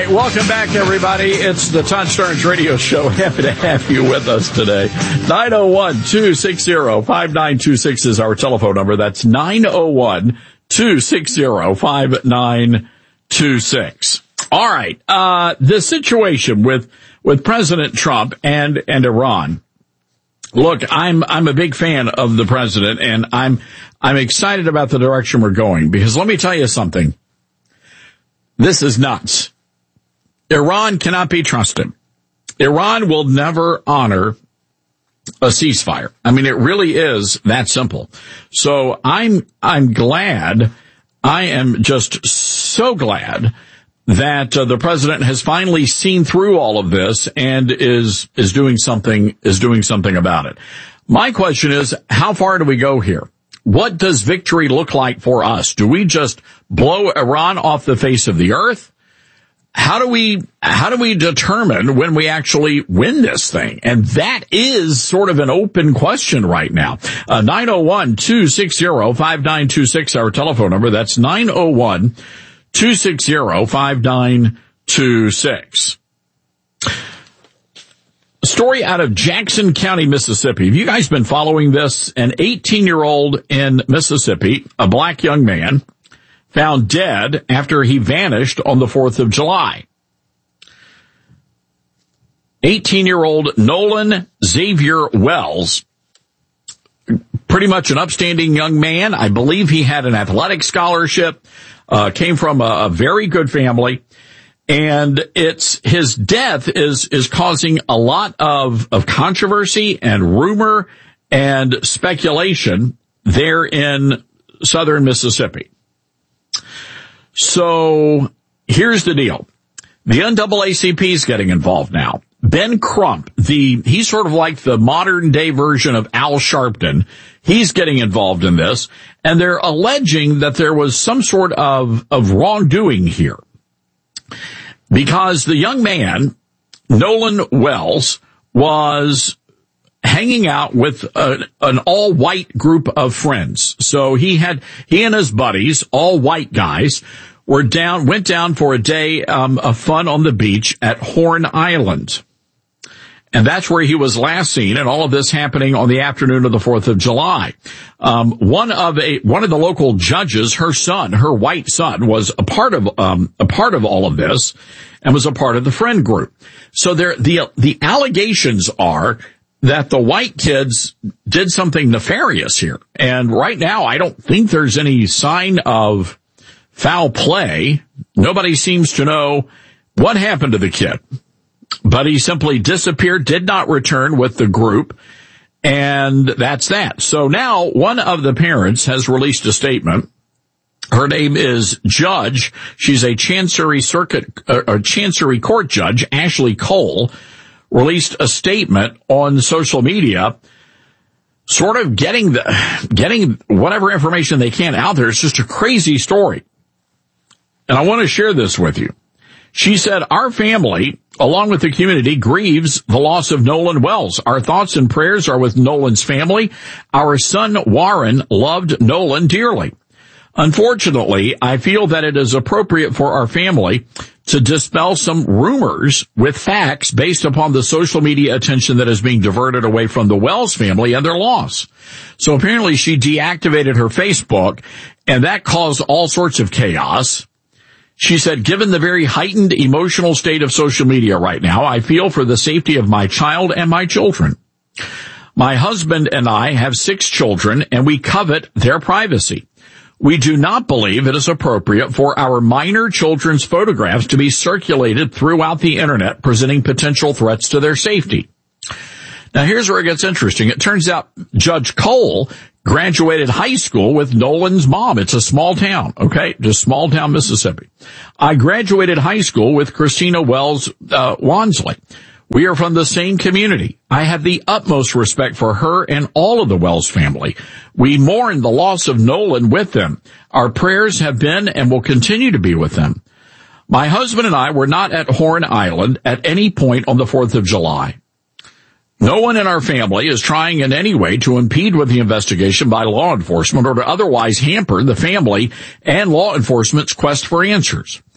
welcome back, everybody. It's the Todd Starnes Radio Show. Happy to have you with us today. 901-260-5926 is our telephone number. That's 901-260-5926. All right. The situation with President Trump and Iran. Look, I'm a big fan of the president, and I'm excited about the direction we're going, because let me tell you something. This is nuts. Iran cannot be trusted. Iran will never honor a ceasefire. I mean, it really is that simple. So I'm glad, I am just so glad that the president has finally seen through all of this and is doing something about it. My question is, how far do we go here? What does victory look like for us? Do we just blow Iran off the face of the earth? How do we determine when we actually win this thing? And that is sort of an open question right now. 901-260-5926, our telephone number. That's 901-260-5926. A story out of Jackson County, Mississippi. Have you guys been following this? An 18-year-old in Mississippi, a black young man, found dead after he vanished on the 4th of July. 18-year-old Nolan Xavier Wells, pretty much an upstanding young man. I believe he had an athletic scholarship, came from a very good family. And his death is causing a lot of controversy and rumor and speculation there in southern Mississippi. So here's the deal. The NAACP is getting involved now. Ben Crump, he's sort of like the modern day version of Al Sharpton. He's getting involved in this, and they're alleging that there was some sort of wrongdoing here. Because the young man, Nolan Wells, was hanging out with an all-white group of friends. So he and his buddies, all white guys, went down for a day of fun on the beach at Horn Island. And that's where he was last seen, and all of this happening on the afternoon of the 4th of July. One of the local judges, her white son, was a part of all of this and was a part of the friend group. So the allegations are that the white kids did something nefarious here. And right now, I don't think there's any sign of foul play. Nobody seems to know what happened to the kid. But he simply disappeared, did not return with the group, and that's that. So now one of the parents has released a statement. Her name is Judge. She's a Chancery Court judge, Ashley Cole, released a statement on social media, sort of getting whatever information they can out there. It's just a crazy story. And I want to share this with you. She said, "Our family, along with the community, grieves the loss of Nolan Wells. Our thoughts and prayers are with Nolan's family. Our son, Warren, loved Nolan dearly. Unfortunately, I feel that it is appropriate for our family to dispel some rumors with facts based upon the social media attention that is being diverted away from the Wells family and their loss." So apparently she deactivated her Facebook, and that caused all sorts of chaos. She said, "Given the very heightened emotional state of social media right now, I feel for the safety of my child and my children. My husband and I have 6 children, and we covet their privacy. We do not believe it is appropriate for our minor children's photographs to be circulated throughout the internet, presenting potential threats to their safety." Now here's where it gets interesting. It turns out Judge Cole graduated high school with Nolan's mom. It's a small town, okay? Just small town Mississippi. "I graduated high school with Christina Wells Wansley. We are from the same community. I have the utmost respect for her and all of the Wells family. We mourn the loss of Nolan with them. Our prayers have been and will continue to be with them. My husband and I were not at Horn Island at any point on the 4th of July. No one in our family is trying in any way to impede with the investigation by law enforcement or to otherwise hamper the family and law enforcement's quest for answers.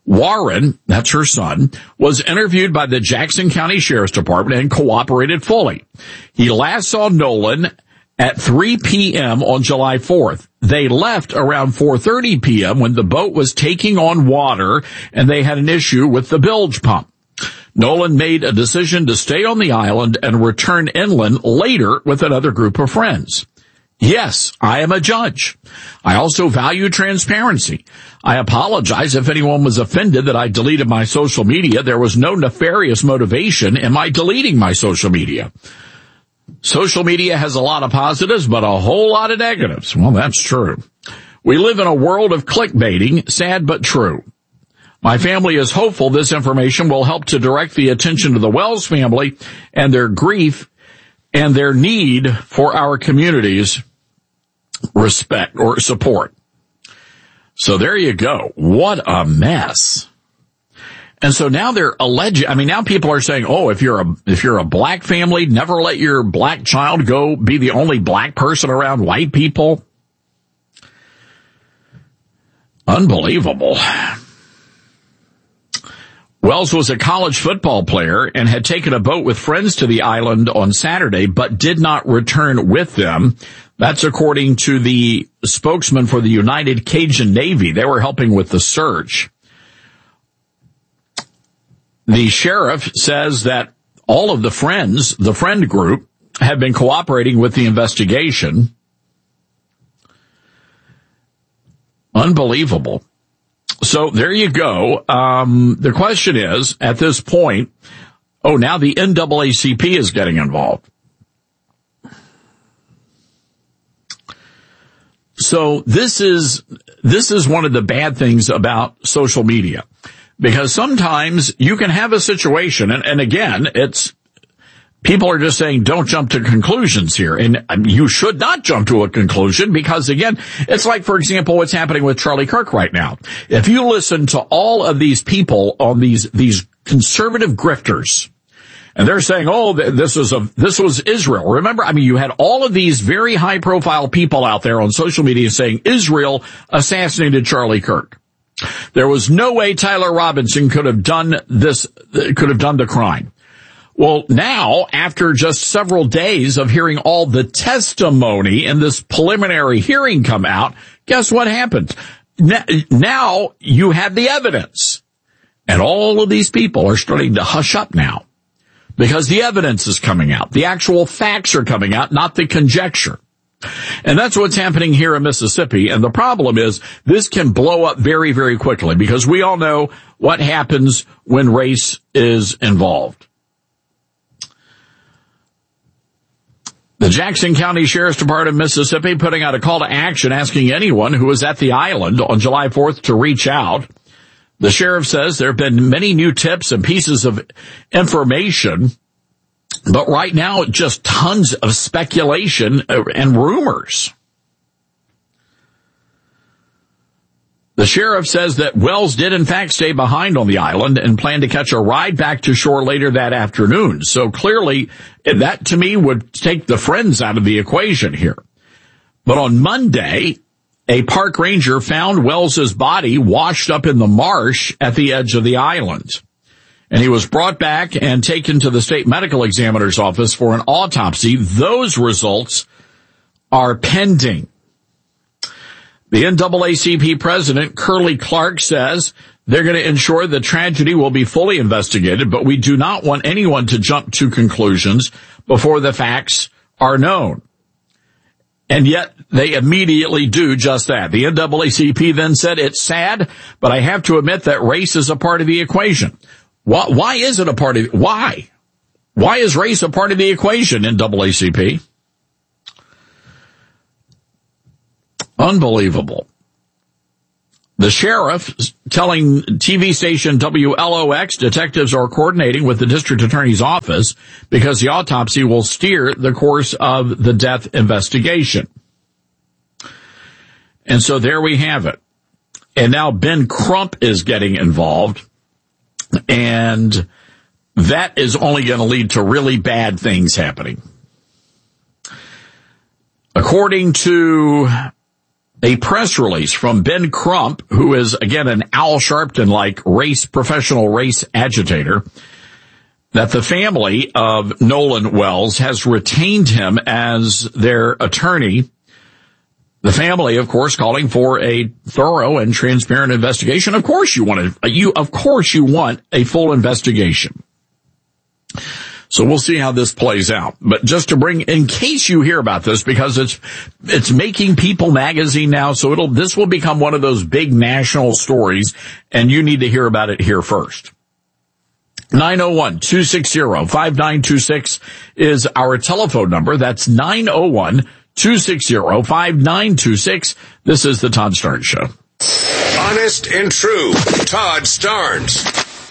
Warren, that's her son, was interviewed by the Jackson County Sheriff's Department and cooperated fully. He last saw Nolan at 3 p.m. on July 4th. They left around 4:30 p.m. when the boat was taking on water and they had an issue with the bilge pump. Nolan made a decision to stay on the island and return inland later with another group of friends. Yes, I am a judge. I also value transparency. I apologize if anyone was offended that I deleted my social media. There was no nefarious motivation in my deleting my social media. Social media has a lot of positives, but a whole lot of negatives. Well, that's true. We live in a world of clickbaiting, sad but true. My family is hopeful this information will help to direct the attention to the Wells family and their grief and their need for our community's respect or support. So there you go. What a mess. And so now they're alleging, now people are saying, oh, if you're a black family, never let your black child go be the only black person around white people. Unbelievable. Wells was a college football player and had taken a boat with friends to the island on Saturday, but did not return with them. That's according to the spokesman for the United Cajun Navy. They were helping with the search. The sheriff says that all of the friend group, have been cooperating with the investigation. Unbelievable. So there you go. The question is, at this point, now the NAACP is getting involved. So this is one of the bad things about social media, because sometimes you can have a situation, and again, people are just saying don't jump to conclusions here, and you should not jump to a conclusion, because again, it's like, for example, what's happening with Charlie Kirk right now. If you listen to all of these people on these conservative grifters, and they're saying, this was Israel. Remember, you had all of these very high profile people out there on social media saying Israel assassinated Charlie Kirk. There was no way Tyler Robinson could have done the crime. Well, now, after just several days of hearing all the testimony in this preliminary hearing come out, guess what happened? Now you have the evidence. And all of these people are starting to hush up now, because the evidence is coming out. The actual facts are coming out, not the conjecture. And that's what's happening here in Mississippi. And the problem is this can blow up very, very quickly, because we all know what happens when race is involved. The Jackson County Sheriff's Department of Mississippi putting out a call to action asking anyone who was at the island on July 4th to reach out. The sheriff says there have been many new tips and pieces of information, but right now just tons of speculation and rumors. The sheriff says that Wells did in fact stay behind on the island and planned to catch a ride back to shore later that afternoon. So clearly that to me would take the friends out of the equation here. But on Monday, a park ranger found Wells's body washed up in the marsh at the edge of the island. And he was brought back and taken to the state medical examiner's office for an autopsy. Those results are pending. The NAACP president, Curly Clark, says they're going to ensure the tragedy will be fully investigated, but we do not want anyone to jump to conclusions before the facts are known. And yet they immediately do just that. The NAACP then said, it's sad, but I have to admit that race is a part of the equation. Why is it a part of, why? Why is race a part of the equation, NAACP? Unbelievable. The sheriff telling TV station WLOX detectives are coordinating with the district attorney's office because the autopsy will steer the course of the death investigation. And so there we have it. And now Ben Crump is getting involved, and that is only going to lead to really bad things happening. According to a press release from Ben Crump, who is, again, an Al Sharpton-like professional race agitator, that the family of Nolan Wells has retained him as their attorney. The family, of course, calling for a thorough and transparent investigation. Of course you want a full investigation. So we'll see how this plays out. But just to bring, in case you hear about this, because it's making People magazine now, so this will become one of those big national stories, and you need to hear about it here first. 901-260-5926 is our telephone number. That's 901-260-5926. This is the Todd Starnes Show. Honest and true. Todd Starnes.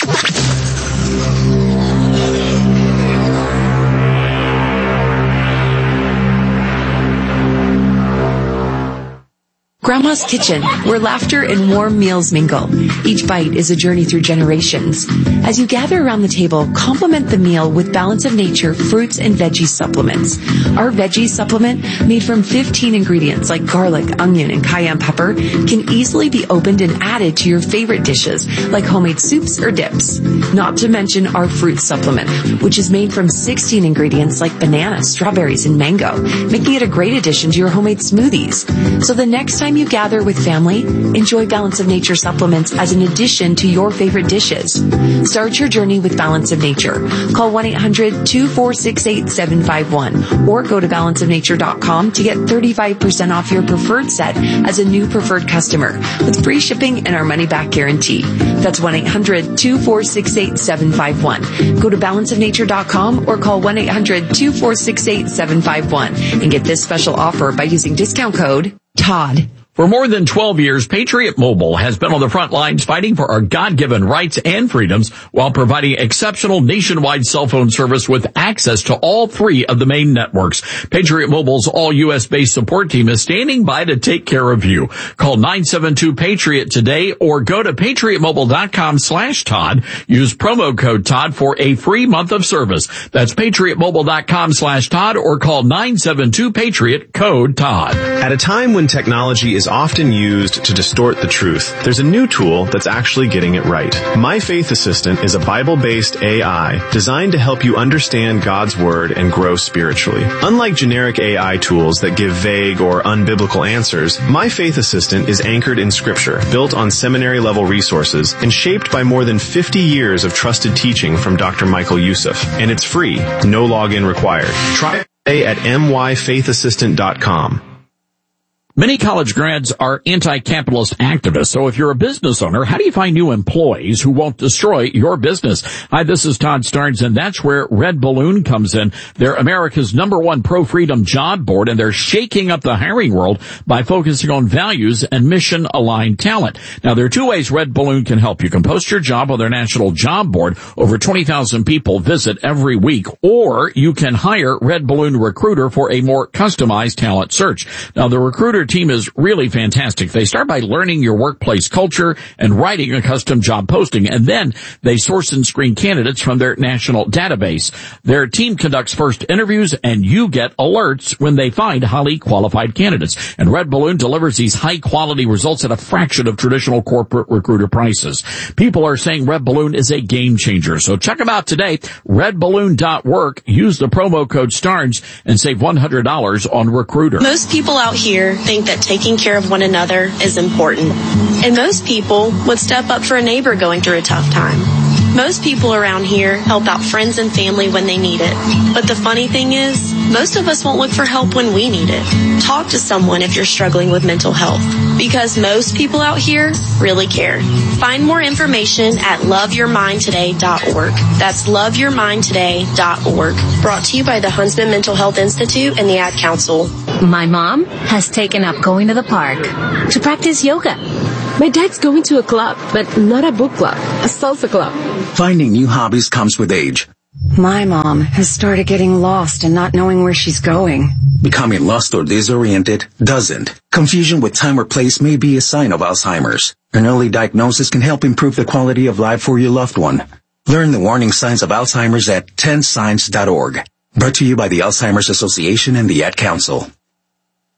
Grandma's Kitchen, where laughter and warm meals mingle. Each bite is a journey through generations. As you gather around the table, complement the meal with Balance of Nature fruits and veggie supplements. Our veggie supplement, made from 15 ingredients like garlic, onion, and cayenne pepper, can easily be opened and added to your favorite dishes, like homemade soups or dips. Not to mention our fruit supplement, which is made from 16 ingredients like bananas, strawberries, and mango, making it a great addition to your homemade smoothies. So the next time you gather with family, enjoy Balance of Nature supplements as an addition to your favorite dishes. Start your journey with Balance of Nature. Call 1-800-246-8751 or go to balanceofnature.com to get 35% off your preferred set as a new preferred customer with free shipping and our money-back guarantee. That's 1-800-246-8751. Go to balanceofnature.com or call 1-800-246-8751 and get this special offer by using discount code Todd. For more than 12 years, Patriot Mobile has been on the front lines fighting for our God-given rights and freedoms while providing exceptional nationwide cell phone service with access to all three of the main networks. Patriot Mobile's all-U.S.-based support team is standing by to take care of you. Call 972-PATRIOT today or go to patriotmobile.com/Todd. Use promo code Todd for a free month of service. That's patriotmobile.com/Todd or call 972-PATRIOT, code Todd. At a time when technology is often used to distort the truth, there's a new tool that's actually getting it right. My Faith Assistant is a Bible-based AI designed to help you understand God's Word and grow spiritually. Unlike generic AI tools that give vague or unbiblical answers, My Faith Assistant is anchored in Scripture, built on seminary-level resources, and shaped by more than 50 years of trusted teaching from Dr. Michael Youssef. And it's free, no login required. Try it today at myfaithassistant.com. Many college grads are anti-capitalist activists, so if you're a business owner, how do you find new employees who won't destroy your business? Hi, this is Todd Starnes, and that's where Red Balloon comes in. They're America's #1 pro-freedom job board, and they're shaking up the hiring world by focusing on values and mission-aligned talent. Now, there are two ways Red Balloon can help. You can post your job on their national job board. Over 20,000 people visit every week, or you can hire Red Balloon Recruiter for a more customized talent search. Now, the Recruiter team is really fantastic. They start by learning your workplace culture and writing a custom job posting, and then they source and screen candidates from their national database. Their team conducts first interviews, and you get alerts when they find highly qualified candidates. And Red Balloon delivers these high-quality results at a fraction of traditional corporate recruiter prices. People are saying Red Balloon is a game changer, so check them out today. Redballoon.work. Use the promo code STARNS and save $100 on Recruiter. Most people out here think that taking care of one another is important. And most people would step up for a neighbor going through a tough time. Most people around here help out friends and family when they need it. But the funny thing is, most of us won't look for help when we need it. Talk to someone if you're struggling with mental health, because most people out here really care. Find more information at loveyourmindtoday.org. That's loveyourmindtoday.org. Brought to you by the Huntsman Mental Health Institute and the Ad Council. My mom has taken up going to the park to practice yoga. My dad's going to a club, but not a book club, a salsa club. Finding new hobbies comes with age. My mom has started getting lost and not knowing where she's going. Becoming lost or disoriented doesn't. Confusion with time or place may be a sign of Alzheimer's. An early diagnosis can help improve the quality of life for your loved one. Learn the warning signs of Alzheimer's at 10signs.org. Brought to you by the Alzheimer's Association and the Ad Council.